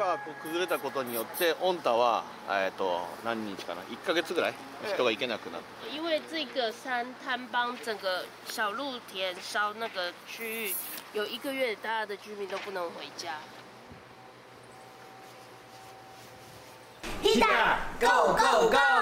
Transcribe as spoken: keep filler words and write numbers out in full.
がこう崩れたことによってオンタはえっと何日かな、一ヶ月ぐらい人が行けなくなった。 因为这个山坍帮整个小露田烧那个区域，有一个月大家的居民都不能回家。 Hida Go Go Go！